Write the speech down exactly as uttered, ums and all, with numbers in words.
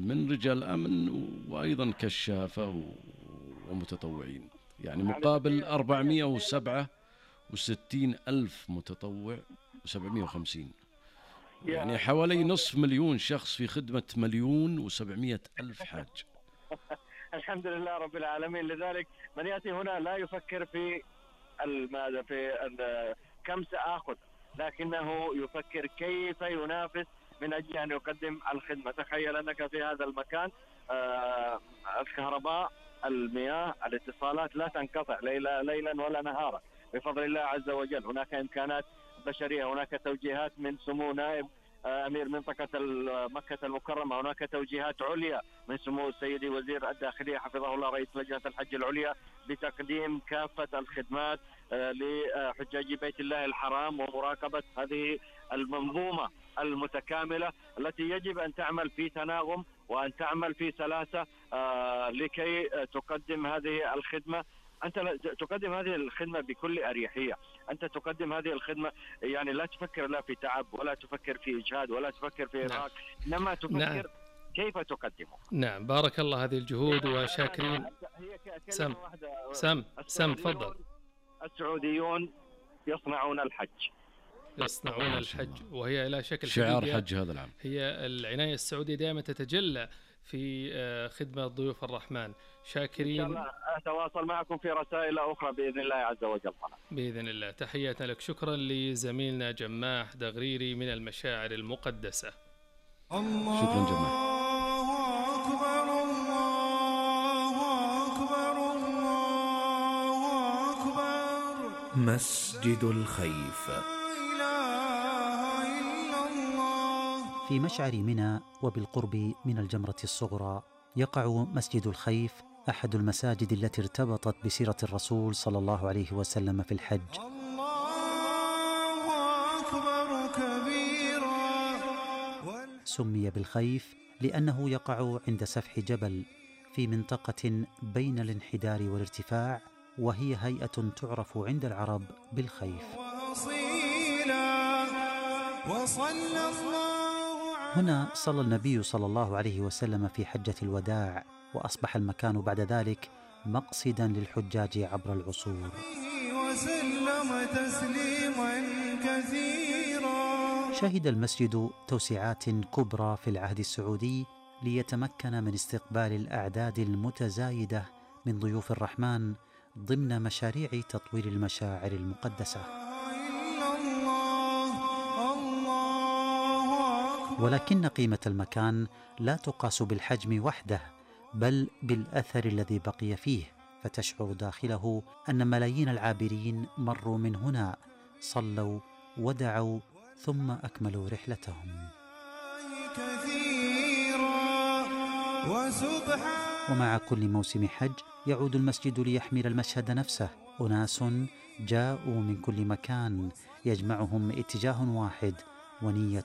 من رجال أمن وأيضا كشافة ومتطوعين، يعني مقابل أربعمائة وسبعة وستين ألف متطوع وسبعمائة وخمسين، يعني حوالي نصف مليون شخص في خدمة مليون وسبعمائة ألف حاج. الحمد لله رب العالمين. لذلك من يأتي هنا لا يفكر في الماذا في كم سآخذ، لكنه يفكر كيف ينافس من أجل أن يقدم الخدمة. تخيل أنك في هذا المكان، آه الكهرباء، المياه، الاتصالات لا تنقطع ليلا, ليلا ولا نهارا بفضل الله عز وجل. هناك إمكانات بشرية، هناك توجيهات من سمو نائب أمير منطقة مكة المكرمة، هناك توجيهات عليا من سمو سيدي وزير الداخلية حفظه الله رئيس لجنة الحج العليا بتقديم كافة الخدمات لحجاج بيت الله الحرام، ومراقبة هذه المنظومة المتكاملة التي يجب أن تعمل في تناغم وأن تعمل في سلاسة لكي تقدم هذه الخدمة. أنت تقدم هذه الخدمة بكل أريحية، أنت تقدم هذه الخدمة يعني لا تفكر لا في تعب ولا تفكر في إجهاد ولا تفكر في إرهاق، إنما تفكر نعم. كيف تقدمه. نعم، بارك الله هذه الجهود وشاكرين. سم سم سم تفضل. السعوديون يصنعون الحج، يصنعون الحج، وهي لا شك شعار حج هذا العام. هي العناية السعودية دائما تتجلى في خدمة ضيوف الرحمن. شاكرين. إن شاء الله أتواصل معكم في رسائل أخرى بإذن الله عز وجل. بإذن الله. تحياتنا لك. شكرا لزميلنا جماح دغريري من المشاعر المقدسة. الله شكرا جماح. أكبر الله أكبر الله أكبر. مسجد الخيف. في مشعر منى وبالقرب من الجمرة الصغرى يقع مسجد الخيف، أحد المساجد التي ارتبطت بسيرة الرسول صلى الله عليه وسلم في الحج. الله أكبر كبيرا. سمي بالخيف لأنه يقع عند سفح جبل في منطقة بين الانحدار والارتفاع، وهي هيئة تعرف عند العرب بالخيف. هنا صلى النبي صلى الله عليه وسلم في حجة الوداع، وأصبح المكان بعد ذلك مقصدا للحجاج عبر العصور. شهد المسجد توسعات كبرى في العهد السعودي ليتمكن من استقبال الأعداد المتزايدة من ضيوف الرحمن ضمن مشاريع تطوير المشاعر المقدسة. ولكن قيمة المكان لا تقاس بالحجم وحده، بل بالأثر الذي بقي فيه، فتشعر داخله أن ملايين العابرين مروا من هنا، صلوا ودعوا ثم أكملوا رحلتهم. ومع كل موسم حج يعود المسجد ليحمل المشهد نفسه. أناس جاءوا من كل مكان يجمعهم اتجاه واحد ونية